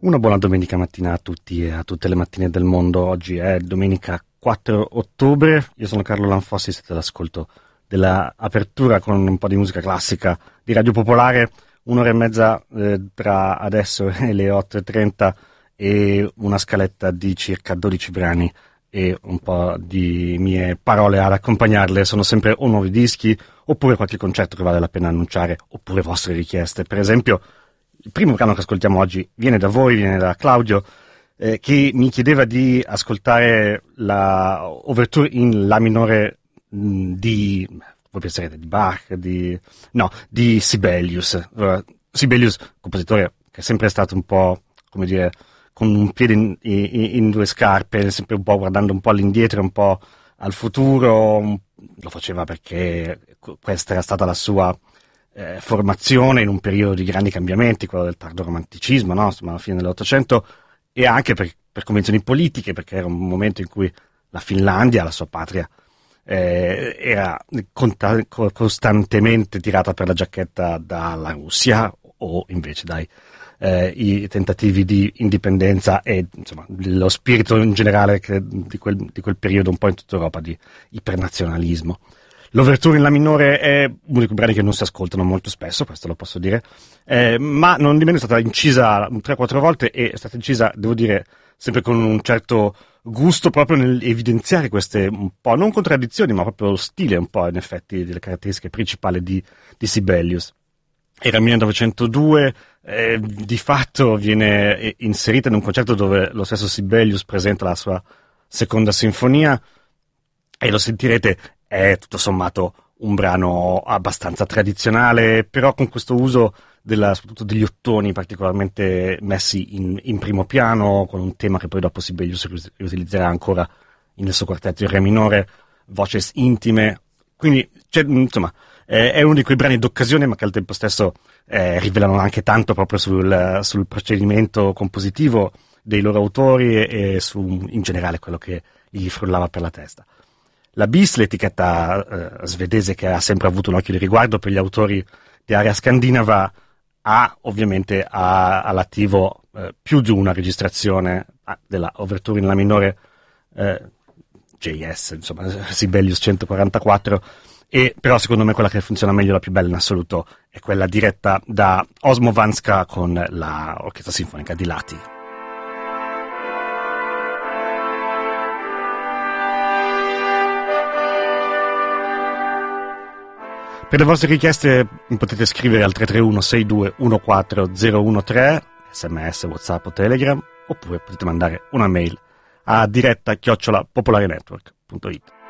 Una buona domenica mattina a tutti e a tutte le mattine del mondo. Oggi è domenica 4 ottobre. Io sono Carlo Lanfossi, siete all'ascolto della apertura con un po' di musica classica di Radio Popolare. Un'ora e mezza tra adesso e le 8:30 e una scaletta di circa 12 brani e un po' di mie parole ad accompagnarle. Sono sempre o nuovi dischi oppure qualche concerto che vale la pena annunciare, oppure vostre richieste. Per esempio, il primo brano che ascoltiamo oggi viene da voi, viene da Claudio, che mi chiedeva di ascoltare la overture in La minore di, voi penserete di Bach, di Sibelius. Sibelius, compositore che è sempre stato un po', come dire, con un piede in due scarpe, sempre un po' guardando un po' all'indietro, un po' al futuro. Lo faceva perché questa era stata la sua formazione in un periodo di grandi cambiamenti, quello del tardo romanticismo, no? Insomma, alla fine dell'Ottocento, e anche per convenzioni politiche, perché era un momento in cui la Finlandia, la sua patria, era costantemente tirata per la giacchetta dalla Russia, o invece dai i tentativi di indipendenza e insomma lo spirito in generale di quel periodo un po' in tutta Europa di ipernazionalismo. L'Overture in La minore è uno di quei brani che non si ascoltano molto spesso, questo lo posso dire, ma non di meno è stata incisa 3-4 volte e è stata incisa, devo dire, sempre con un certo gusto proprio nel evidenziare queste un po', non contraddizioni, ma proprio lo stile un po', in effetti, delle caratteristiche principali di Sibelius. Era il 1902, di fatto viene inserita in un concerto dove lo stesso Sibelius presenta la sua seconda sinfonia, e lo sentirete, è tutto sommato un brano abbastanza tradizionale, però con questo uso soprattutto degli ottoni particolarmente messi in primo piano, con un tema che poi dopo Sibelius riutilizzerà ancora nel suo quartetto in re minore, voces intime. Quindi insomma è uno di quei brani d'occasione, ma che al tempo stesso rivelano anche tanto proprio sul procedimento compositivo dei loro autori e su in generale quello che gli frullava per la testa. La BIS, l'etichetta svedese che ha sempre avuto un occhio di riguardo per gli autori di area scandinava, ha ovviamente all'attivo più di una registrazione della Overture in La minore JS, insomma Sibelius 144, e però secondo me quella che funziona meglio, la più bella in assoluto, è quella diretta da Osmo Vanska con la Orchestra Sinfonica di Lahti. Per le vostre richieste potete scrivere al 331 62 14 013, sms, whatsapp o telegram, oppure potete mandare una mail a diretta@popolarenetwork.it.